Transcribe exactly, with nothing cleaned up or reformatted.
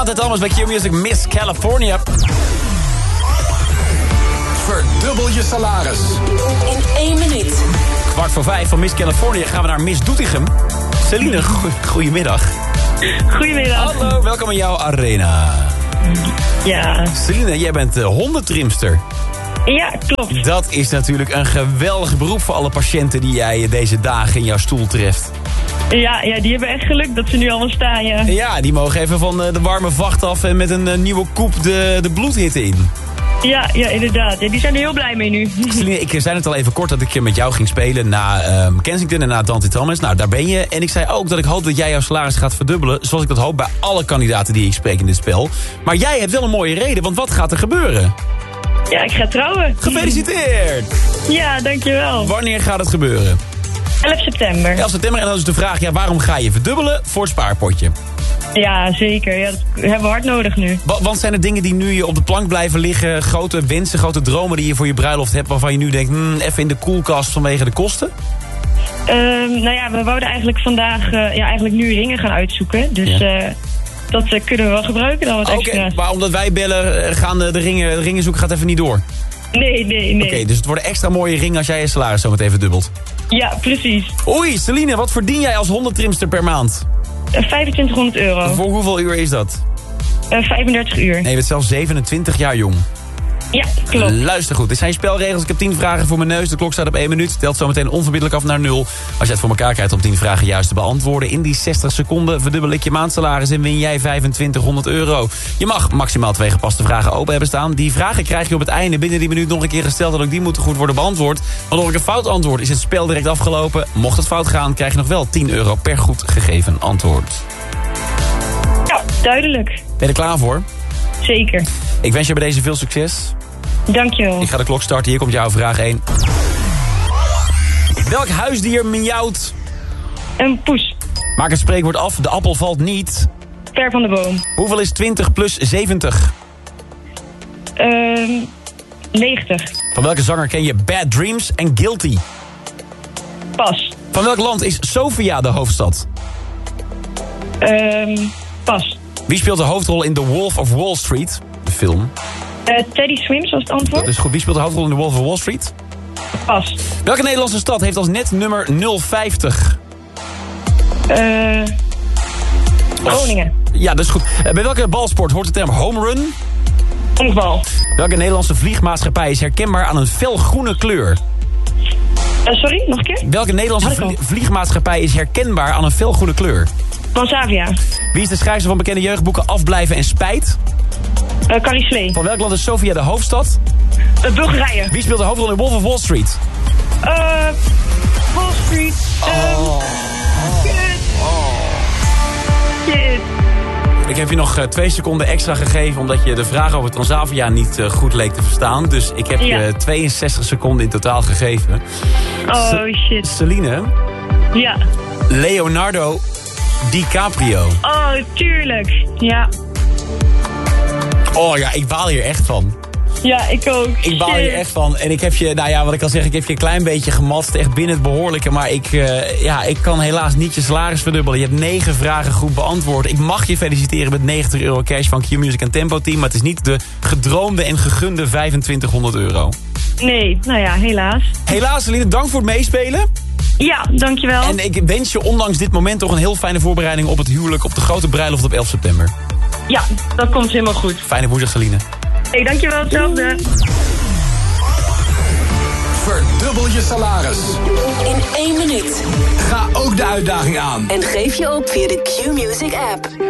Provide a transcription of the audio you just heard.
Dante Thomas bij Q-Music, Miss California. Verdubbel je salaris. In één minuut. Kwart voor vijf van Miss California gaan we naar Miss Doetinchem. Celine, go- goedemiddag. Goedemiddag. Hallo, welkom in jouw arena. Ja. Celine, jij bent uh, hondentrimster. Ja, klopt. Dat is natuurlijk een geweldig beroep voor alle patiënten die jij deze dagen in jouw stoel treft. Ja, ja, die hebben echt geluk dat ze nu allemaal staan, ja. Ja, die mogen even van uh, de warme vacht af en met een uh, nieuwe koep de, de bloedhitte in. Ja, ja, inderdaad. Ja, die zijn er heel blij mee nu. Celine, ik zei het al even kort dat ik met jou ging spelen na um, Kensington en na Dante Thomas. Nou, daar ben je. En ik zei ook dat ik hoop dat jij jouw salaris gaat verdubbelen, zoals ik dat hoop bij alle kandidaten die ik spreek in dit spel. Maar jij hebt wel een mooie reden, want wat gaat er gebeuren? Ja, ik ga trouwen. Gefeliciteerd! Ja, dankjewel. Wanneer gaat het gebeuren? elf september. elf september, en dan is de vraag, ja, waarom ga je verdubbelen voor het spaarpotje? Ja, zeker. Ja, dat hebben we hard nodig nu. Wa- Want zijn er dingen die nu op de plank blijven liggen, grote wensen, grote dromen die je voor je bruiloft hebt, waarvan je nu denkt, hmm, even in de koelkast vanwege de kosten? Um, nou ja, we wouden eigenlijk vandaag, uh, ja, eigenlijk nu ringen gaan uitzoeken. Dus Ja. uh, dat uh, kunnen we wel gebruiken dan wat Oké, extra's. maar omdat wij bellen, uh, gaan de, de, ringen, de ringen zoeken gaat even niet door. Nee, nee, nee. Oké, dus het worden extra mooie ringen als jij je salaris zo meteen verdubbelt. Ja, precies. Oei, Celine, wat verdien jij als hondentrimster per maand? Uh, vijfentwintighonderd euro. Voor hoeveel uur is dat? Uh, vijfendertig uur. Nee, je bent zelfs zevenentwintig jaar jong. Ja, klopt. Luister goed, dit zijn je spelregels. Ik heb tien vragen voor mijn neus. De klok staat op één minuut. Telt zometeen onverbiddelijk af naar nul. Als je het voor elkaar krijgt om tien vragen juist te beantwoorden. In die zestig seconden verdubbel ik je maandsalaris en win jij vijfentwintighonderd euro. Je mag maximaal twee gepaste vragen open hebben staan. Die vragen krijg je op het einde binnen die minuut nog een keer gesteld. En ook die moeten goed worden beantwoord. Want als ik een fout antwoord is het spel direct afgelopen. Mocht het fout gaan, krijg je nog wel tien euro per goed gegeven antwoord. Ja, duidelijk. Ben je er klaar voor? Zeker. Ik wens je bij deze veel succes. Dankjewel. Ik ga de klok starten. Hier komt jouw vraag één. Welk huisdier miauwt? Een poes. Maak het spreekwoord af. De appel valt niet. Ver van de boom. Hoeveel is twintig plus zeventig? Ehm negentig. Van welke zanger ken je Bad Dreams en Guilty? Pas. Van welk land is Sofia de hoofdstad? Ehm pas. Wie speelt de hoofdrol in The Wolf of Wall Street? De film. Uh, Teddy Swims was het antwoord. Dat is goed. Wie speelt de hoofdrol in The Wolf of Wall Street? Pas. Welke Nederlandse stad heeft als netnummer nul vijftig? Eh Groningen. Ja, dat is goed. Uh, bij welke balsport hoort de term home run? Honkbal. Welke Nederlandse vliegmaatschappij is herkenbaar aan een felgroene kleur? Uh, sorry, nog een keer? Welke Nederlandse Had ik al. vlie- vliegmaatschappij is herkenbaar aan een felgroene kleur? Transavia. Wie is de schrijfster van bekende jeugdboeken Afblijven en Spijt? Uh, Carrie Slee. Van welk land is Sofia de hoofdstad? Uh, Bulgarije. Wie speelt de hoofdrol in Wolf of Wall Street? Uh, Wall Street. Um, Kut. Kut. Ik heb je nog uh, twee seconden extra gegeven omdat je de vraag over Transavia niet uh, goed leek te verstaan. Dus ik heb Ja. je tweeënzestig seconden in totaal gegeven. Oh, Ce- shit. Celine, Ja. Leonardo DiCaprio. Oh, tuurlijk. Ja. Oh ja, ik baal hier echt van. Ja, ik ook. Ik baal Shit. hier echt van. En ik heb je, nou ja, wat ik al zeg, ik heb je een klein beetje gematst. Echt binnen het behoorlijke. Maar ik, uh, ja, ik kan helaas niet je salaris verdubbelen. Je hebt negen vragen goed beantwoord. Ik mag je feliciteren met negentig euro cash van Q-Music en Tempo Team. Maar het is niet de gedroomde en gegunde vijfentwintighonderd euro. Nee, nou ja, helaas. Helaas, Celine, dank voor het meespelen. Ja, dankjewel. En ik wens je ondanks dit moment toch een heel fijne voorbereiding op het huwelijk. Op de grote bruiloft op elf september. Ja, dat komt helemaal goed. Fijne woensdag, Celine. Hey, dankjewel, hetzelfde. Verdubbel je salaris. In één minuut. Ga ook de uitdaging aan. En geef je op via de Q-Music app.